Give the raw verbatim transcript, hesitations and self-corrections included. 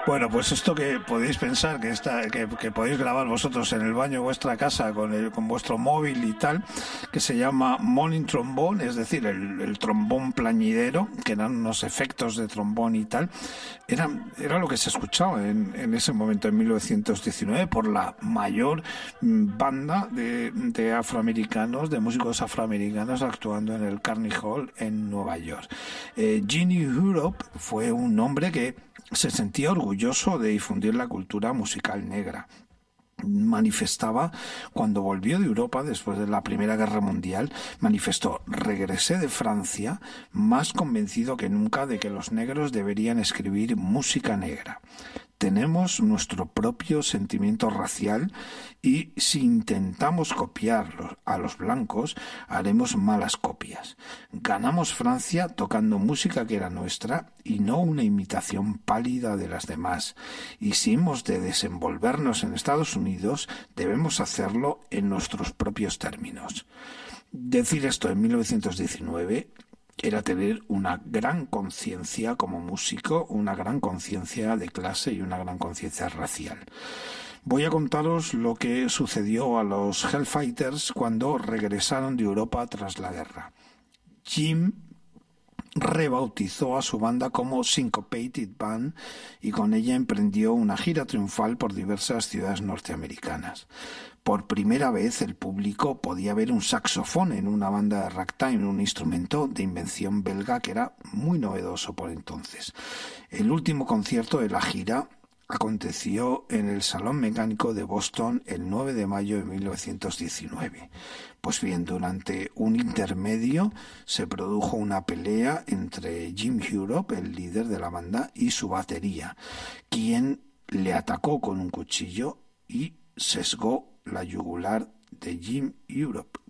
Bueno, pues esto que podéis pensar, que, está, que, que podéis grabar vosotros en el baño de vuestra casa con, el, con vuestro móvil y tal, que se llama Moaning Trombone, es decir, el, el trombón plañidero, que eran unos efectos de trombón y tal, era, era lo que se escuchaba en, en ese momento, en mil novecientos diecinueve, por la mayor banda de, de afroamericanos, de músicos afroamericanos actuando en el Carnegie Hall en Nueva York. Eh, Gene Europe fue un hombre que se sentía orgulloso de difundir la cultura musical negra. Manifestaba, cuando volvió de Europa después de la Primera Guerra Mundial, manifestó: regresé de Francia más convencido que nunca de que los negros deberían escribir música negra. Tenemos nuestro propio sentimiento racial y si intentamos copiar a los blancos, haremos malas copias. Ganamos Francia tocando música que era nuestra y no una imitación pálida de las demás. Y si hemos de desenvolvernos en Estados Unidos, debemos hacerlo en nuestros propios términos. Decir esto en mil novecientos diecinueve era tener una gran conciencia como músico, una gran conciencia de clase y una gran conciencia racial. Voy a contaros lo que sucedió a los Hellfighters cuando regresaron de Europa tras la guerra. Jim rebautizó a su banda como Syncopated Band y con ella emprendió una gira triunfal por diversas ciudades norteamericanas. Por primera vez el público podía ver un saxofón en una banda de ragtime, un instrumento de invención belga que era muy novedoso por entonces. El último concierto de la gira aconteció en el Salón Mecánico de Boston el nueve de mayo de mil novecientos diecinueve. Pues bien, durante un intermedio se produjo una pelea entre Jim Europe, el líder de la banda, y su batería, quien le atacó con un cuchillo y sesgó la yugular de Jim Europe.